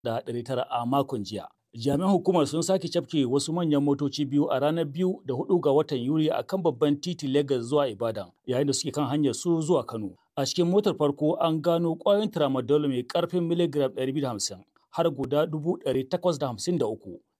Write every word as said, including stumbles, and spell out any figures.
da ɗari tara a makon jiya. Jami'an hukumar sun sake cafke wasu manyan motoci biyu a ranar biyu da hudu ga watan Yuli a kan babban titi Lagos zuwa Ibadan yayin da suke kan hanyar su zuwa Kano. A cikin motar farko an gano ƙwayoyin tramadol mai ƙarfin miligram ɗari biyu da hamsin har guda dubu ɗari takwas da hamsin da uku